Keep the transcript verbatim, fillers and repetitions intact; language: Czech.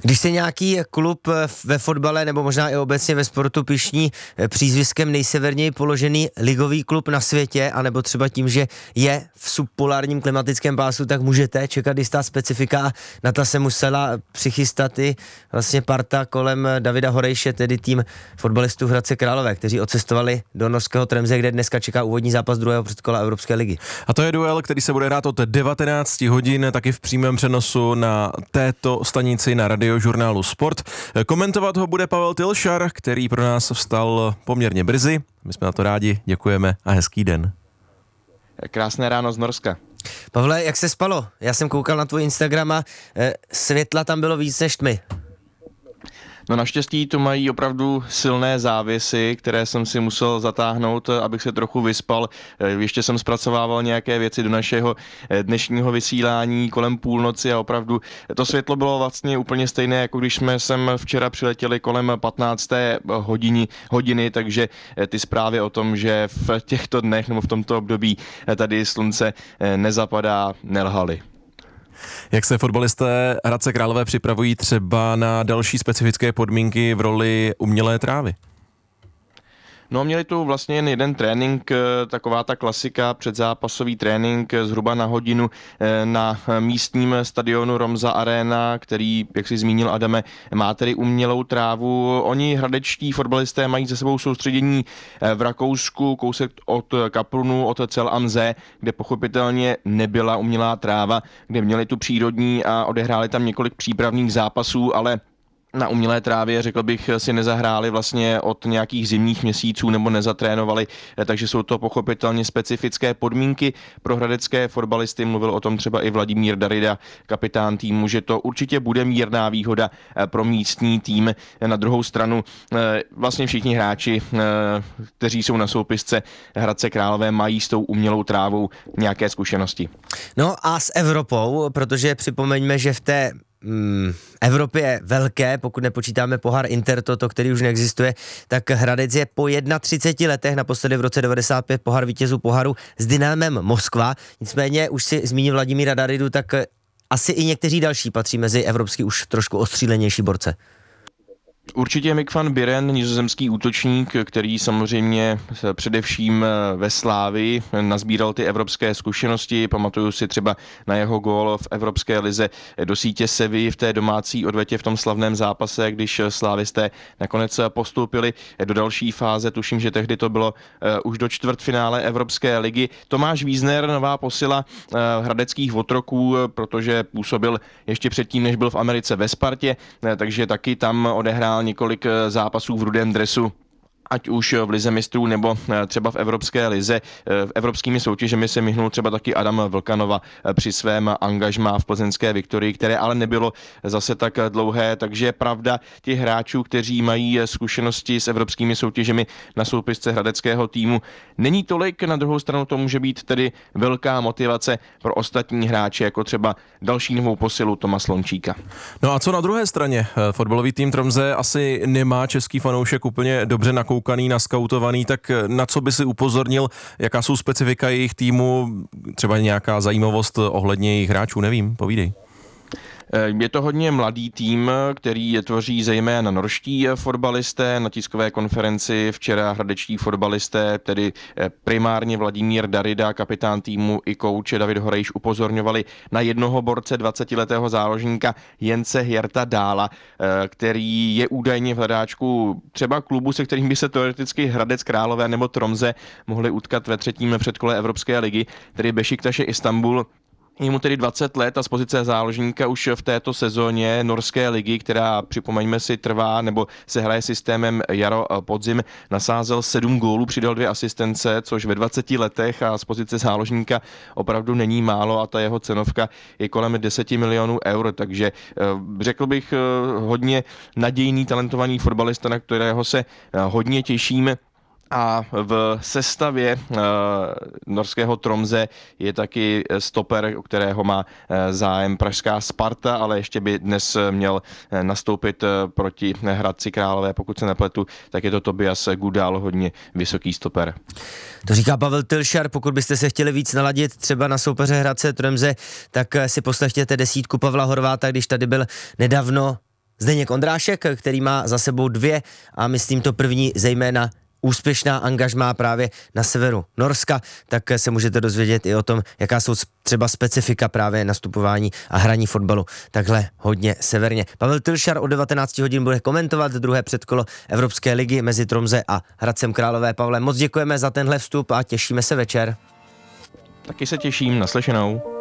Když se nějaký klub ve fotbale nebo možná i obecně ve sportu pyšní přízviskem nejseverněji položený ligový klub na světě, anebo třeba tím, že je v subpolárním klimatickém pásu, tak můžete čekat jistá specifika. Na ta se musela přichystat i vlastně parta kolem Davida Horejše, tedy tým fotbalistů Hradce Králové, kteří odcestovali do norského Tremze, kde dneska čeká úvodní zápas druhého předkola Evropské ligy. A to je duel, který se bude hrát od devatenáct hodin, taky v přímém přenosu na této stanici na radiožurnálu Sport. Komentovat ho bude Pavel Tilšar, který pro nás vstal poměrně brzy. My jsme na to rádi, děkujeme a hezký den. Krásné ráno z Norska. Pavle, jak se spalo? Já jsem koukal na tvůj Instagram a e, světla tam bylo víc než tmy. No naštěstí to mají opravdu silné závěsy, které jsem si musel zatáhnout, abych se trochu vyspal. Ještě jsem zpracovával nějaké věci do našeho dnešního vysílání kolem půlnoci a opravdu to světlo bylo vlastně úplně stejné, jako když jsme sem včera přiletěli kolem patnácté hodiny, hodiny, takže ty zprávy o tom, že v těchto dnech nebo v tomto období tady slunce nezapadá, nelhaly. Jak se fotbalisté Hradce Králové připravují třeba na další specifické podmínky v roli umělé trávy? No, měli tu vlastně jen jeden trénink, taková ta klasika, předzápasový trénink zhruba na hodinu na místním stadionu Romza Arena, který, jak si zmínil Adame, má tedy umělou trávu. Oni hradečtí fotbalisté mají za sebou soustředění v Rakousku, kousek od Kaprunu, od Cel am See, kde pochopitelně nebyla umělá tráva, kde měli tu přírodní a odehráli tam několik přípravných zápasů, ale na umělé trávě, řekl bych, si nezahráli vlastně od nějakých zimních měsíců nebo nezatrénovali, takže jsou to pochopitelně specifické podmínky pro hradecké fotbalisty. Mluvil o tom třeba i Vladimír Darida, kapitán týmu, že to určitě bude mírná výhoda pro místní tým. Na druhou stranu vlastně všichni hráči, kteří jsou na soupisce Hradce Králové, mají s tou umělou trávou nějaké zkušenosti. No a s Evropou, protože připomeňme, že v té Mm, Evropě velké, pokud nepočítáme pohár Intertoto, který už neexistuje, tak Hradec je po třiceti jedna letech, naposledy v roce devadesát pět pohár vítězů poháru s Dynamem Moskva. Nicméně už si zmínil Vladimíra Daridu, tak asi i někteří další patří mezi evropský už trošku ostřílenější borce. Určitě Mick van Buren, nizozemský útočník, který samozřejmě především ve Slávii nazbíral ty evropské zkušenosti. Pamatuju si třeba na jeho gól v Evropské lize do sítě Sevilla v té domácí odvetě v tom slavném zápase, když slávisté nakonec postoupili do další fáze. Tuším, že tehdy to bylo už do čtvrtfinále Evropské ligy. Tomáš Wiesner, nová posila hradeckých otroků, protože působil ještě předtím, než byl v Americe ve Spartě, takže taky tam odehrál několik zápasů v rudém dresu, ať už v lize mistrů nebo třeba v Evropské lize. V evropskými soutěžemi se myhnul třeba taky Adam Vlkanova při svém angažmá v plzeňské Viktorii, které ale nebylo zase tak dlouhé, takže pravda těch hráčů, kteří mají zkušenosti s evropskými soutěžemi na soupisce hradeckého týmu, není tolik. Na druhou stranu to může být tedy velká motivace pro ostatní hráče, jako třeba další novou posilu Toma Slončíka. No a co na druhé straně? Fotbalový tým Tromsø asi nemá český fanoušek úplně dobře nakoukaný, naskautovaný, tak na co by si upozornil, jaká jsou specifika jejich týmu, třeba nějaká zajímavost ohledně jejich hráčů, nevím, povídej. Je to hodně mladý tým, který je tvoří zejména norští fotbalisté. Na tiskové konferenci včera hradečtí fotbalisté, tedy primárně Vladimír Darida, kapitán týmu, i kouč David Horejš upozorňovali na jednoho borce, dvacetiletého záložníka Jence Hjerta Dála, který je údajně v hledáčku třeba klubu, se kterým by se teoreticky Hradec Králové nebo Tromsø mohli utkat ve třetím předkole Evropské ligy, tedy Bešiktaše Istanbul. Je mu tedy dvacet let a z pozice záložníka už v této sezóně norské ligy, která, připomeňme si, trvá nebo se hraje systémem jaro-podzim, nasázel sedm gólů, přidal dvě asistence, což ve dvaceti letech a z pozice záložníka opravdu není málo a ta jeho cenovka je kolem deset milionů eur, takže řekl bych hodně nadějný, talentovaný fotbalista, na kterého se hodně těšíme. A v sestavě uh, norského Tromsø je taky stoper, o kterého má uh, zájem pražská Sparta, ale ještě by dnes měl uh, nastoupit uh, proti Hradci Králové, pokud se nepletu, tak je to Tobias Gudal, hodně vysoký stoper. To říká Pavel Tilšar. Pokud byste se chtěli víc naladit třeba na soupeře Hradce Tromsø, tak si poslechněte desítku Pavla Horváta, když tady byl nedávno Zdeněk Ondrášek, který má za sebou dvě a myslím to první zejména úspěšná angažmá právě na severu Norska, tak se můžete dozvědět i o tom, jaká jsou třeba specifika právě nastupování a hraní fotbalu takhle hodně severně. Pavel Tylšar od devatenáct hodin bude komentovat druhé předkolo Evropské ligy mezi Tromsø a Hradcem Králové. Pavle, moc děkujeme za tenhle vstup a těšíme se večer. Taky se těším, naslyšenou.